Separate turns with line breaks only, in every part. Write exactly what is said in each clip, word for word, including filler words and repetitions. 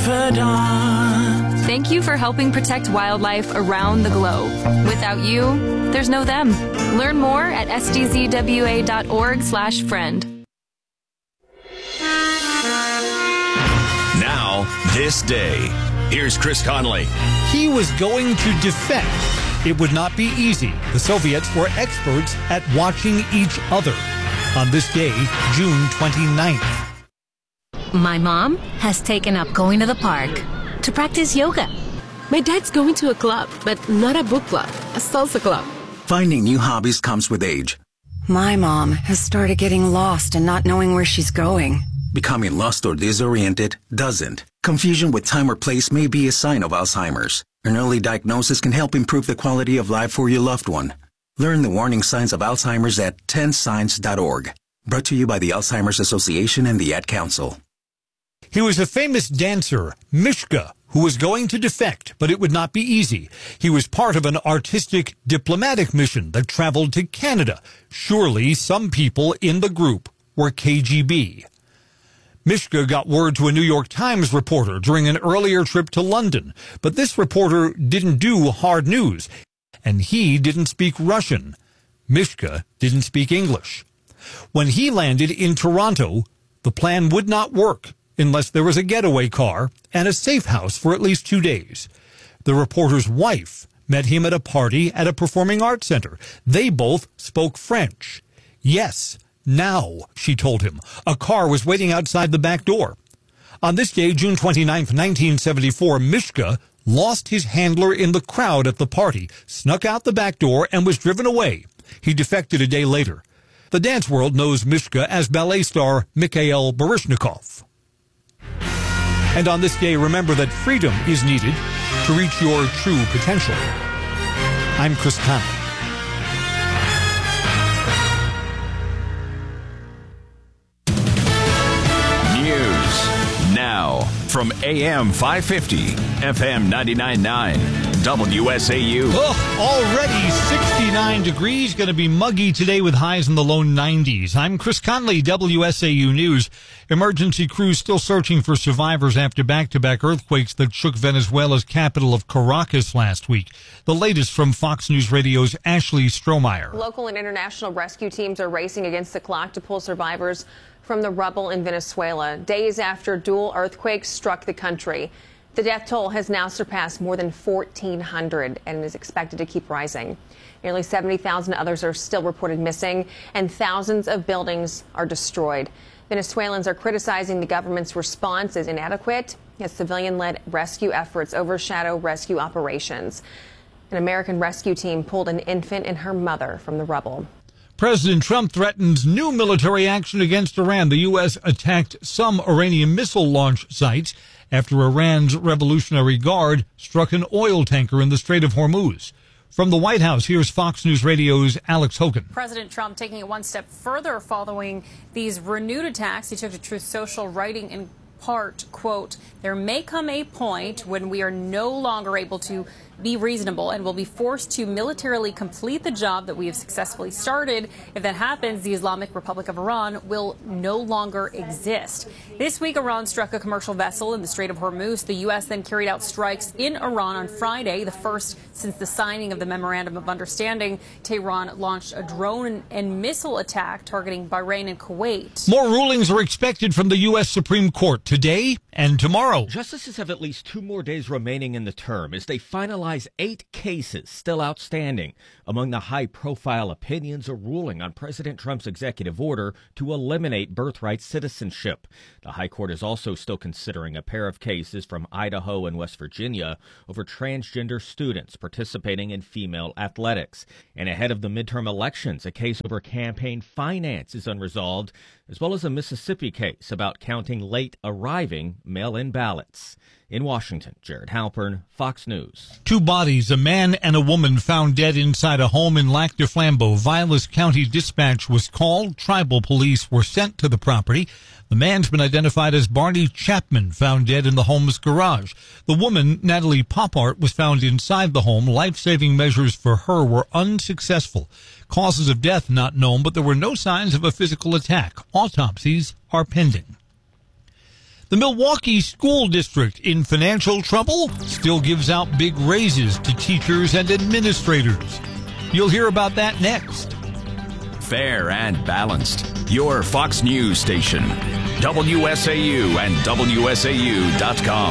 confidant.
Thank you for helping protect wildlife around the globe. Without you, there's no them. Learn more at s d z w a dot org slash friend.
Now, this day. Here's Chris Conley.
He was going to defect. It would not be easy. The Soviets were experts at watching each other. On this day, June twenty-ninth.
My mom has taken up going to the park to practice yoga.
My dad's going to a club, but not a book club, a salsa club.
Finding new hobbies comes with age.
My mom has started getting lost and not knowing where she's going.
Becoming lost or disoriented doesn't. Confusion with time or place may be a sign of Alzheimer's. An early diagnosis can help improve the quality of life for your loved one. Learn the warning signs of Alzheimer's at ten signs dot org. Brought to you by the Alzheimer's Association and the Ad Council.
He was a famous dancer, Mishka, who was going to defect, but it would not be easy. He was part of an artistic diplomatic mission that traveled to Canada. Surely some people in the group were K G B. Mishka got word to a New York Times reporter during an earlier trip to London, but this reporter didn't do hard news, and he didn't speak Russian. Mishka didn't speak English. When he landed in Toronto, the plan would not work unless there was a getaway car and a safe house for at least two days. The reporter's wife met him at a party at a performing arts center. They both spoke French. Yes, now, she told him, a car was waiting outside the back door. On this day, June twenty-ninth, nineteen seventy-four, Mishka lost his handler in the crowd at the party, snuck out the back door, and was driven away. He defected a day later. The dance world knows Mishka as ballet star Mikhail Baryshnikov. And on this day, remember that freedom is needed to reach your true potential. I'm Chris Conley.
News now from A M five fifty, F M ninety-nine point nine, W S A U.
Oh, already sixty-nine degrees. Going to be muggy today with highs in the low nineties. I'm Chris Conley, W S A U News. Emergency crews still searching for survivors after back-to-back earthquakes that shook Venezuela's capital of Caracas last week. The latest from Fox News Radio's Ashley Strohmeyer.
Local and international rescue teams are racing against the clock to pull survivors from the rubble in Venezuela, days after dual earthquakes struck the country. The death toll has now surpassed more than fourteen hundred and is expected to keep rising. Nearly seventy thousand others are still reported missing, and thousands of buildings are destroyed. Venezuelans are criticizing the government's response as inadequate as civilian-led rescue efforts overshadow rescue operations. An American rescue team pulled an infant and her mother from the rubble.
President Trump threatens new military action against Iran. The U S attacked some Iranian missile launch sites after Iran's Revolutionary Guard struck an oil tanker in the Strait of Hormuz. From the White House, here's Fox News Radio's Alex Hogan.
President Trump taking it one step further following these renewed attacks. He took to Truth Social, writing in part, quote, "There may come a point when we are no longer able to be reasonable and will be forced to militarily complete the job that we have successfully started. If that happens, the Islamic Republic of Iran will no longer exist." This week, Iran struck a commercial vessel in the Strait of Hormuz. The U S then carried out strikes in Iran on Friday, the first since the signing of the Memorandum of Understanding. Tehran launched a drone and missile attack targeting Bahrain and Kuwait.
More rulings are expected from the U S Supreme Court today and tomorrow.
Justices have at least two more days remaining in the term as they finalize eight cases still outstanding. Among the high-profile opinions, a ruling on President Trump's executive order to eliminate birthright citizenship. The High Court is also still considering a pair of cases from Idaho and West Virginia over transgender students participating in female athletics. And ahead of the midterm elections, a case over campaign finance is unresolved, as well as a Mississippi case about counting late arriving mail-in ballots. In Washington, Jared Halpern, Fox News.
Two bodies, a man and a woman, found dead inside a home in Lac du Flambeau. Vilas County Dispatch was called. Tribal police were sent to the property. The man's been identified as Barney Chapman, found dead in the home's garage. The woman, Natalie Popart, was found inside the home. Life-saving measures for her were unsuccessful. Causes of death not known, but there were no signs of a physical attack. Autopsies are pending. The Milwaukee School District in financial trouble still gives out big raises to teachers and administrators. You'll hear about that next.
Fair and balanced. Your Fox News station. W S A U and W S A U dot com.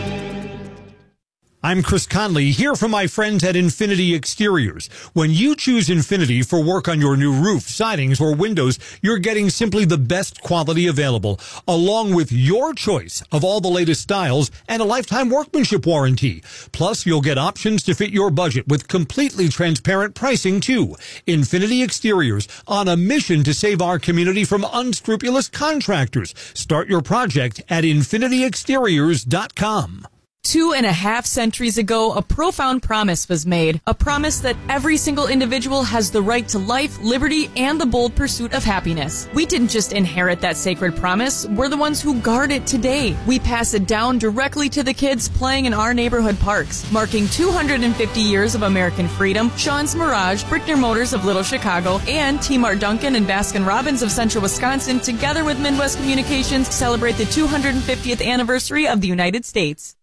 I'm Chris Conley, here from my friends at Infinity Exteriors. When you choose Infinity for work on your new roof, sidings, or windows, you're getting simply the best quality available, along with your choice of all the latest styles and a lifetime workmanship warranty. Plus, you'll get options to fit your budget with completely transparent pricing, too. Infinity Exteriors, on a mission to save our community from unscrupulous contractors. Start your project at Infinity Exteriors dot com.
Two and a half centuries ago, a profound promise was made. A promise that every single individual has the right to life, liberty, and the bold pursuit of happiness. We didn't just inherit that sacred promise. We're the ones who guard it today. We pass it down directly to the kids playing in our neighborhood parks. Marking two hundred fifty years of American freedom, Sean's Mirage, Brickner Motors of Little Chicago, and T Mart Duncan and Baskin Robbins of Central Wisconsin, together with Midwest Communications, celebrate the two hundred fiftieth anniversary of the United States.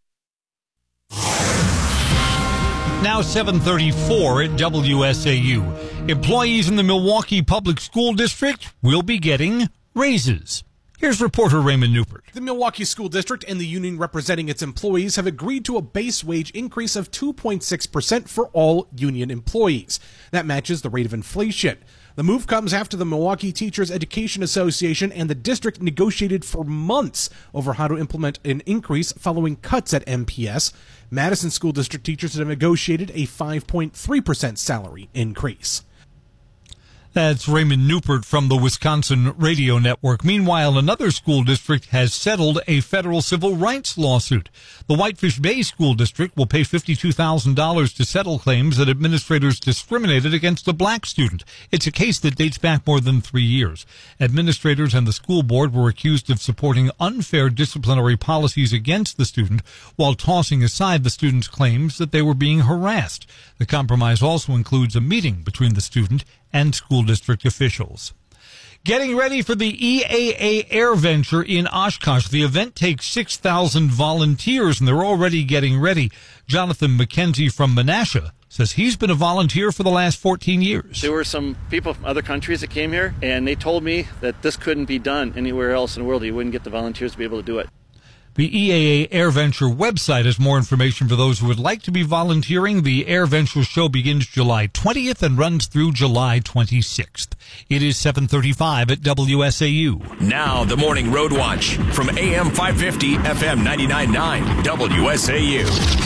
Now seven thirty-four at W S A U. Employees in the Milwaukee Public School District will be getting raises. Here's reporter Raymond Newport.
The Milwaukee School District and the union representing its employees have agreed to a base wage increase of two point six percent for all union employees. That matches the rate of inflation. The move comes after the Milwaukee Teachers Education Association and the district negotiated for months over how to implement an increase following cuts at M P S. Madison School District teachers have negotiated a five point three percent salary increase.
That's Raymond Newport from the Wisconsin Radio Network. Meanwhile, another school district has settled a federal civil rights lawsuit. The Whitefish Bay School District will pay fifty-two thousand dollars to settle claims that administrators discriminated against a black student. It's a case that dates back more than three years. Administrators and the school board were accused of supporting unfair disciplinary policies against the student while tossing aside the student's claims that they were being harassed. The compromise also includes a meeting between the student and school district officials. Getting ready for the E A A Air Venture in Oshkosh. The event takes six thousand volunteers, and they're already getting ready. Jonathan McKenzie from Menasha says he's been a volunteer for the last fourteen years.
There were some people from other countries that came here, and they told me that this couldn't be done anywhere else in the world. You wouldn't get the volunteers to be able to do it.
The E A A Air Venture website has more information for those who would like to be volunteering. The Air Venture show begins July twentieth and runs through July twenty-sixth. It is seven thirty-five at W S A U.
Now the Morning Road Watch from A M five fifty, F M ninety-nine point nine, W S A U.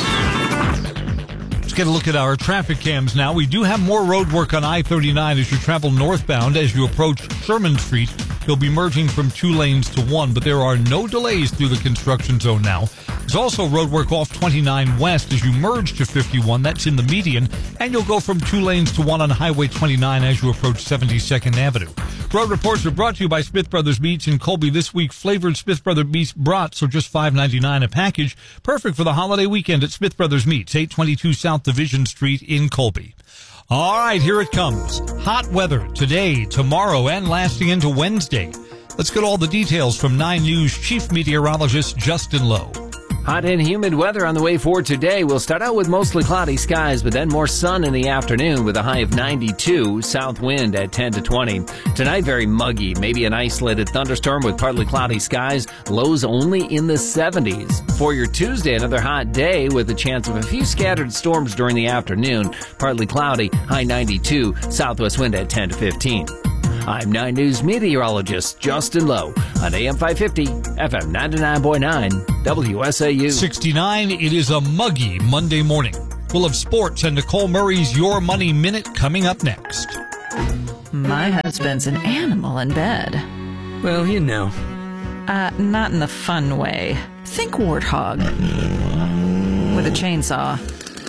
Let's get a look at our traffic cams now. We do have more road work on I thirty-nine as you travel northbound. As you approach Sherman Street, you'll be merging from two lanes to one, but there are no delays through the construction zone now. There's also road work off twenty-nine West as you merge to fifty-one. That's in the median, and you'll go from two lanes to one on Highway twenty-nine as you approach seventy-second Avenue. Road reports are brought to you by Smith Brothers Meats in Colby. This week, flavored Smith Brothers Meats brats are just five ninety-nine a package. Perfect for the holiday weekend at Smith Brothers Meats, eight twenty-two South Division Street in Colby. All right, here it comes. Hot weather today, tomorrow, and lasting into Wednesday. Let's get all the details from nine News Chief Meteorologist Justin Lowe.
Hot and humid weather on the way for today. We'll start out with mostly cloudy skies, but then more sun in the afternoon with a high of ninety-two, south wind at ten to twenty. Tonight, very muggy, maybe an isolated thunderstorm with partly cloudy skies, lows only in the seventies. For your Tuesday, another hot day with a chance of a few scattered storms during the afternoon. Partly cloudy, high ninety-two, southwest wind at ten to fifteen. I'm nine News meteorologist Justin Lowe on A M five fifty, F M ninety-nine point nine, W S A U.
sixty-nine, it is a muggy Monday morning. We'll have sports and Nicole Murray's Your Money Minute coming up next.
My husband's an animal in bed.
Well, you know.
Uh, not in the fun way. Think warthog. With a chainsaw.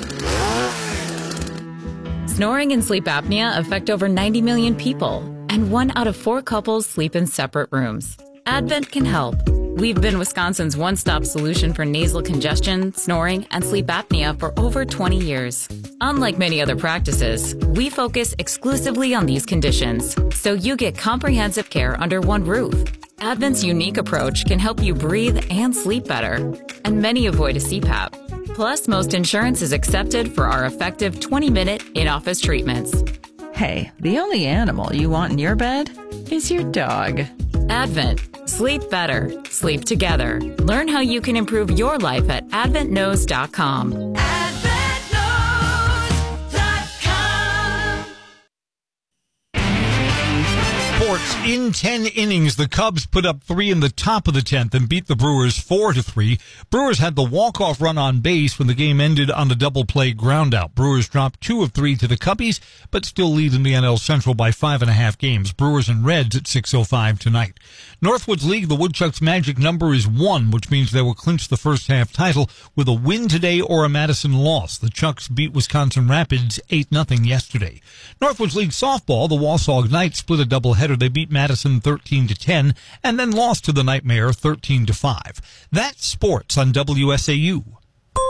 Snoring and sleep apnea affect over ninety million people, and one out of four couples sleep in separate rooms. Advent can help. We've been Wisconsin's one-stop solution for nasal congestion, snoring, and sleep apnea for over twenty years. Unlike many other practices, we focus exclusively on these conditions, so you get comprehensive care under one roof. Advent's unique approach can help you breathe and sleep better, and many avoid a C PAP. Plus, most insurance is accepted for our effective twenty-minute in-office treatments.
Hey, the only animal you want in your bed is your dog.
Advent. Sleep better. Sleep together. Learn how you can improve your life at advent knows dot com.
Sports. In ten innings, the Cubs put up three in the top of the tenth and beat the Brewers four to three. Brewers had the walk-off run on base when the game ended on a double play groundout. Brewers dropped two of three to the Cubbies, but still lead in the N L Central by five and a half games. Brewers and Reds at six oh five tonight. Northwoods League, the Woodchucks' magic number is one, which means they will clinch the first half title with a win today or a Madison loss. The Chucks beat Wisconsin Rapids eight nothing yesterday. Northwoods League softball, the Wausau Knights split a doubleheader. They beat Madison thirteen to ten and then lost to the Nightmare thirteen to five. That's sports on W S A U.